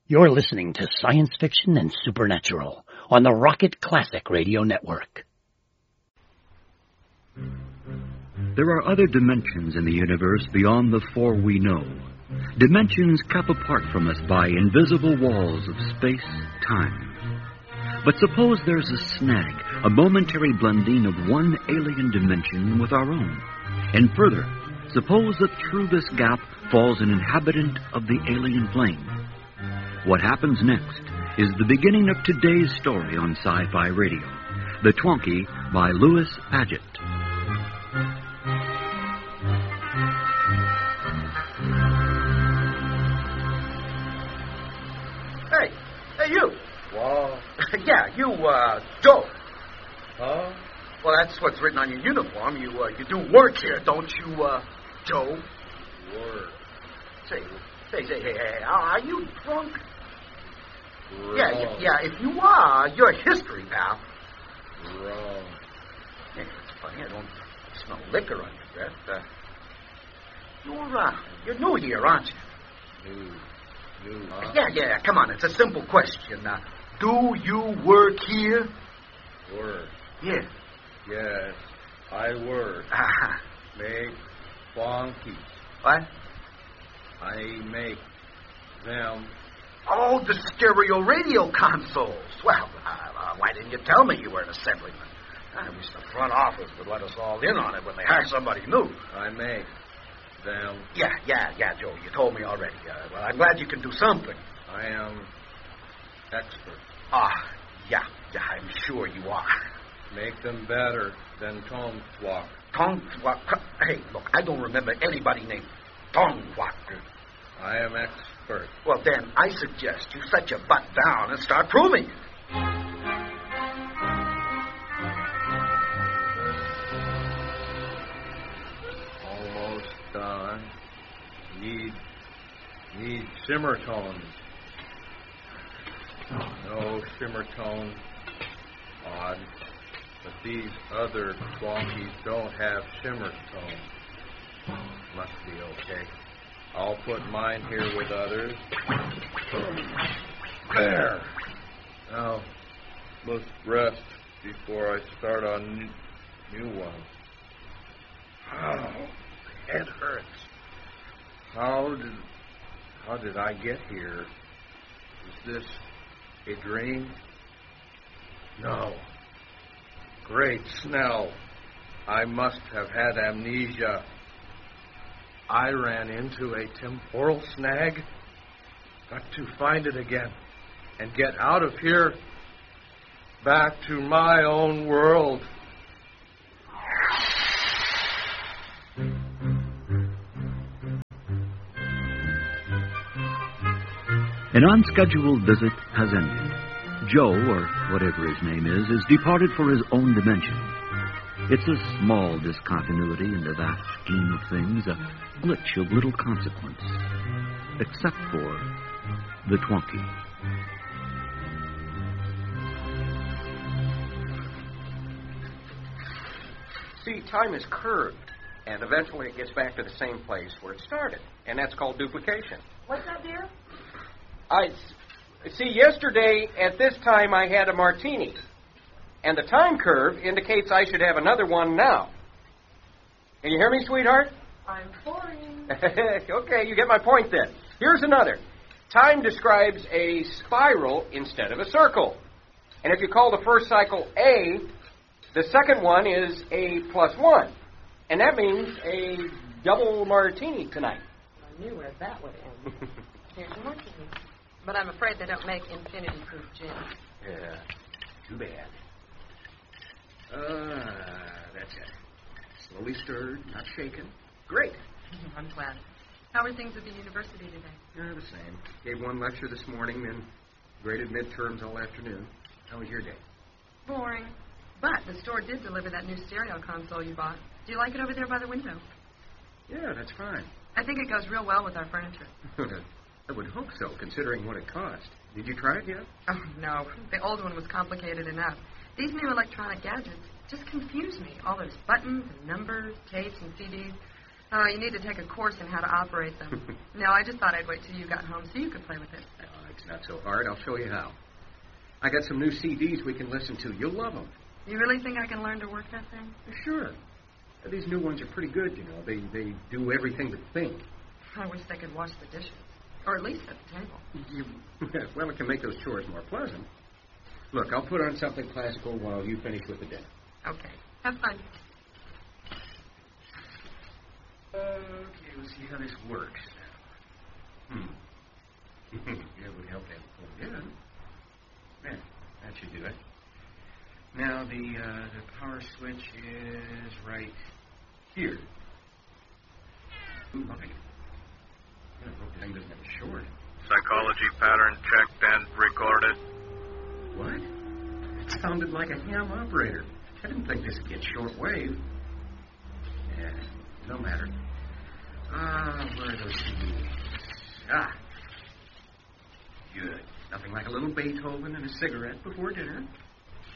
You're listening to Science Fiction and Supernatural on the Rocket Classic Radio Network. There are other dimensions in the universe beyond the four we know. Dimensions kept apart from us by invisible walls of space-time. But suppose there's a snag, a momentary blending of one alien dimension with our own. And further, suppose that through this gap falls an inhabitant of the alien plane. What happens next is the beginning of today's story on Sci-Fi Radio, The Twonky by Louis Paget. Hey, you. What? Yeah, you, Joe. Huh? Well, that's what's written on your uniform. You do work here, don't you, Joe? Work. Say, hey, are you drunk? Wrong. Yeah, if you are, you're a history pal. Wrong. Hey, it's funny, I don't smell liquor on your breath. You're new here, aren't you? New, huh? Yeah, come on, it's a simple question. Do you work here? Work. Yeah. Yes, I work. Make bonkies. What? I make them. Oh, the stereo radio consoles. Well, why didn't you tell me you were an assemblyman? I wish the front office would let us all in on it when they hire somebody new. I make them. Yeah, Joe, you told me already. Well, I'm glad you can do something. I am expert. Yeah, I'm sure you are. Make them better than Tongwak. Tongwak? Hey, look, I don't remember anybody named Tongwak. I am expert. Well, then, I suggest you set your butt down and start proving it. Almost done. Need shimmer tone. No shimmer tone. Odd. But these other twonkies don't have shimmer tone. Must be okay. I'll put mine here with others. There. Now, must rest before I start on new one. Oh, head hurts. How did I get here? Is this a dream? No. Great Snell. I must have had amnesia. I ran into a temporal snag. Got to find it again and get out of here back to my own world. An unscheduled visit has ended. Joe, or whatever his name is departed for his own dimension. It's a small discontinuity in the vast scheme of things, a glitch of little consequence. Except for the Twonky. See, time is curved, and eventually it gets back to the same place where it started, and that's called duplication. What's that, dear? See, yesterday at this time I had a martini, and the time curve indicates I should have another one now. Can you hear me, sweetheart? I'm pouring. Okay, you get my point then. Here's another. Time describes a spiral instead of a circle. And if you call the first cycle A, the second one is A plus 1. And that means a double martini tonight. I knew where that would end. Here's your martini. But I'm afraid they don't make infinity-proof gin. Yeah, too bad. That's it. Slowly stirred, not shaken. Great. I'm glad. How are things at the university today? The same. Gave one lecture this morning, then graded midterms all afternoon. How was your day? Boring. But the store did deliver that new stereo console you bought. Do you like it over there by the window? Yeah, that's fine. I think it goes real well with our furniture. I would hope so, considering what it cost. Did you try it yet? Oh, no. The old one was complicated enough. These new electronic gadgets just confuse me. All those buttons and numbers, tapes and CDs. You need to take a course in how to operate them. No, I just thought I'd wait till you got home so you could play with it. I It's not so hard. I'll show you how. I got some new CDs we can listen to. You'll love them. You really think I can learn to work that thing? Sure. These new ones are pretty good, you know. They do everything but think. I wish they could wash the dishes. Or at least at the table. Well, it can make those chores more pleasant. Look, I'll put on something classical while you finish with the dinner. Okay. Have fun. Okay, we'll see how this works now. It would help to have it plugged in. There, that should do it. Now, the power switch is right here. Ooh, my. I hope the thing doesn't have a short. Psychology pattern checked and recorded. What? It sounded like a ham operator. I didn't think this would get shortwave. Yeah, no matter. Where are those CDs? Good. Nothing like a little Beethoven and a cigarette before dinner.